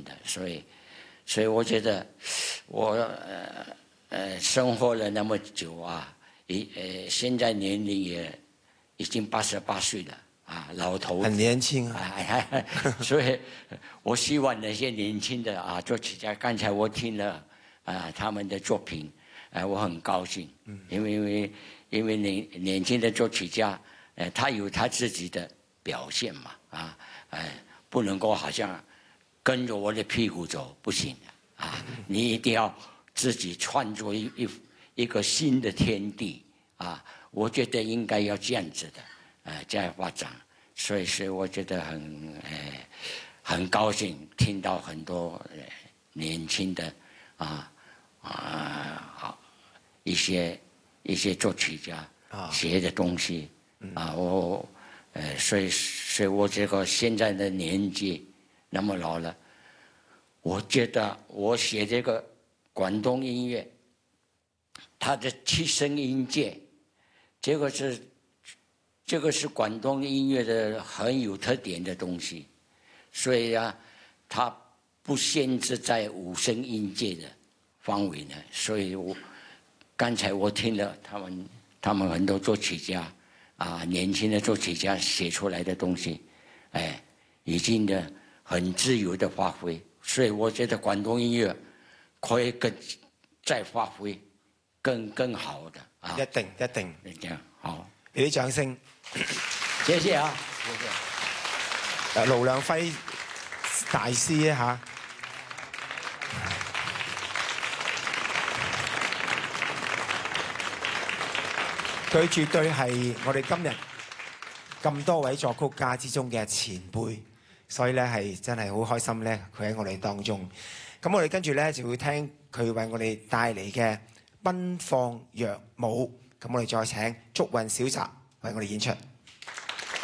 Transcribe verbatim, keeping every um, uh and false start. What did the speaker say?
的，所以，所以我觉得我呃呃生活了那么久啊，一呃现在年龄也已经八十八岁了啊，老头子， 很年輕啊， 哎，所以我希望那些年輕的啊作曲家，剛才我聽了啊他們的作品，哎、啊，我很高興，因為因為因為年年輕的作曲家，呃，他有他自己的表現嘛，啊，哎，不能夠好像跟着我的屁股走，不行啊，你一定要自己創作一一一個新的天地啊，我覺得應該要這樣子的，呃，這樣發展，所以所以我覺得很呃很高興聽到很多年輕的啊啊好一些一些作曲家寫的東西。啊，我呃，所以所以我這個現在的年紀那麼老了，我覺得我寫這個廣東音樂，它的七聲音階，這個是這個是廣東音樂的很有特點的東西，所以啊，它不限制在五聲音階的範圍呢。所以我剛才我聽了他們他們很多作曲家。啊，年輕的作曲家寫出來的東西，哎，已經的很自由的發揮，所以我覺得廣東音樂可以更再發揮更更好的啊！ 一定一定， 這樣好， 俾啲掌聲， 謝謝啊， 謝謝。盧亮輝大師啊佢絕對係我哋今日咁多位作曲家之中嘅前輩，所以咧係真係好開心咧，佢喺我哋當中。咁我哋跟住咧就會聽佢為我哋帶嚟嘅《奔放若舞》，咁我哋再請祝韻小澤為我哋演出。